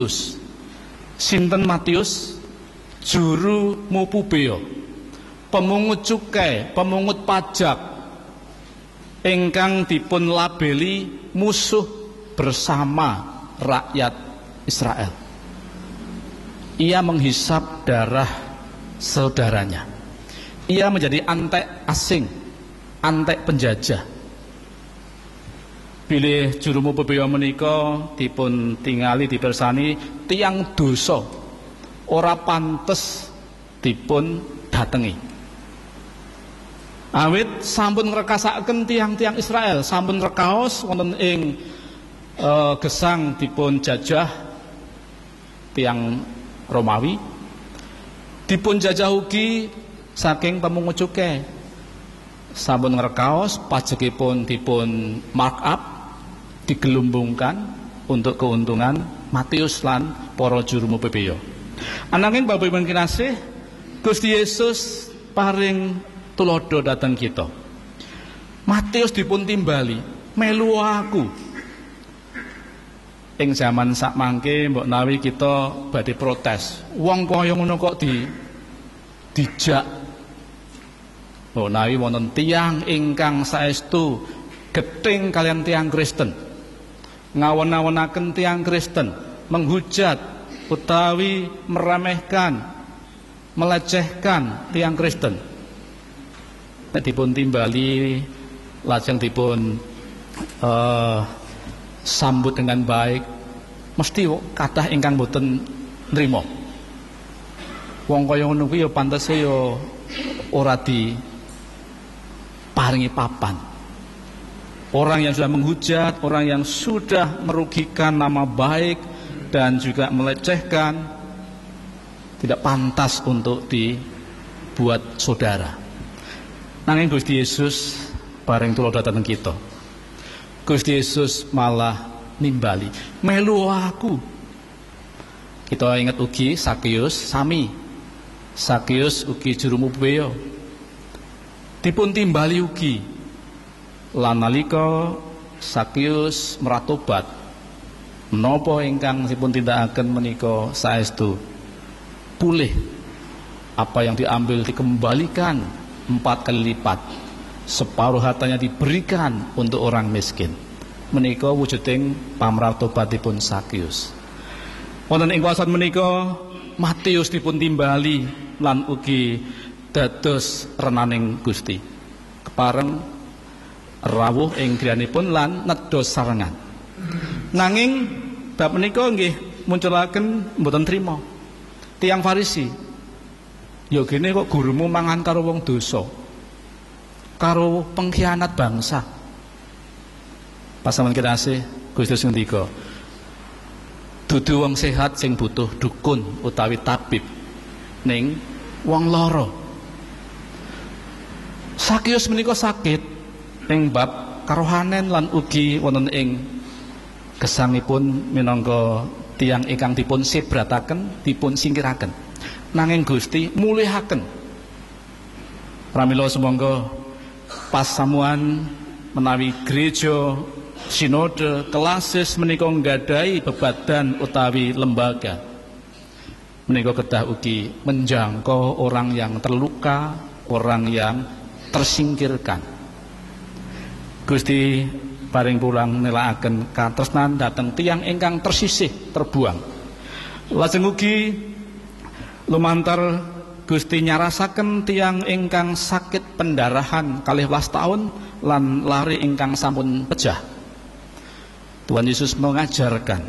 Sinten Matius? Juru Mupubeo, pemungut cukai, pemungut pajak, ingkang dipun labeli musuh bersama rakyat Israel. Ia menghisap darah saudaranya. Ia menjadi antek asing, antek penjajah. Bilih juru mupubeo menika dipun tingali dipersani tiang dosa, ora pantes dipun datengi. Awit sampun ngreksaken tiang-tiang Israel, sampun rekaos wonten ing gesang dipun jajah tiang Romawi, dipun jajah ugi saking pemungut cukai, sampun ngrekaos pajekipun dipun mark up, digelumbungkan untuk keuntungan Matius lan para juru mupubeo. Ananging Bapak Ibu kinasih, Gusti Yesus paring tulodo dhateng kita. Matius dipun timbali, melu aku. Ing zaman sak mangke mbok nawi kita badhe protes. Wong kaya ngono kok dijak. Mbok nawi wonten tiyang ingkang saestu gething kalian tiyang Kristen. Ngawon-awonaken tiyang Kristen, menghujat utawi meremehkan, melecehkan tiyang Kristen. Nek dipun timbali lajeng dipun sambut dengan baik, mesti kathah ingkang boten nrimo. Wong kaya ngono kuwi ya pantese ya ora diparingi papan. Orang yang sudah menghujat, orang yang sudah merugikan nama baik dan juga melecehkan, tidak pantas untuk dibuat saudara. Nanging Gusti Yesus bareng tulodo dhateng kita. Gusti Yesus malah nimbali, melu aku. Kita ingat ugi Sakeus sami. Sakeus ugi juru mupubeo. Dipun timbali ugi. Lan nalika Sakeus meratobat, menapa ingkang dipun tindakaken menika saestu pulih, apa yang diambil dikembalikan 4 kali lipat, separuh hartanya diberikan untuk orang miskin. Menika wujuding pamratobatipun Sakeus. Wonten ing wasan menika Matius dipun timbali lan ugi dados renaning Gusti. Kepareng rawuh ing griyanipun lan nedha sarengan. Nanging bab menika nggih munculaken mboten trima. Tiyang Farisi, ya gene kok gurumu mangan karo wong dosa, karo pengkhianat bangsa. Pasaman kinasih, Gusti Yesus ngendika, dudu wong sehat sing butuh dukun utawi tabib, ning wong lara. Sakeus menika sakit ing bab karohanen lan ugi wonten ing gesangipun minangka tiyang ingkang dipun sebrataken, dipun singkiraken. Nanging Gusti mulihaken. Pramila sumangga pas samuan menawi gereja sinode kelasis menika nggadahi bebadan utawi lembaga. Menika kedah ugi menjangkau orang yang terluka, orang yang tersingkirkan. Gusti paring pulang nelakaken katresnan dhateng tiyang ingkang tersisih, terbuang. Lajeng ugi lumantar Gusti nyarasaken tiyang ingkang sakit pendarahan 12 taun lan lari ingkang sampun pejah. Tuhan Yesus mengajarkan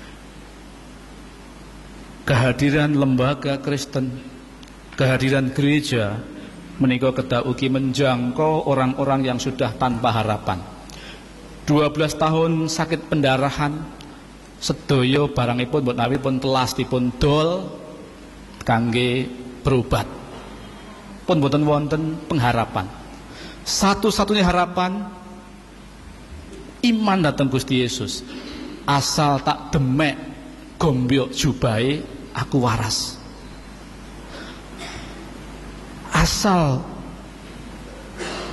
kehadiran lembaga Kristen, kehadiran gereja menika kedah ugi menjangkau orang-orang yang sudah tanpa harapan. 12 tahun sakit pendarahan, sedaya barangipun mbok nawi pun telas dipun dol kangge berobat. Pun boten wonten pengharapan. Satu-satunya harapan iman dhateng Gusti Yesus. Asal tak demek gombyok jubahe aku waras. Asal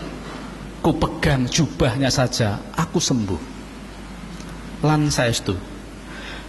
ku pegang jubahnya saja aku sembuh. Lan saestu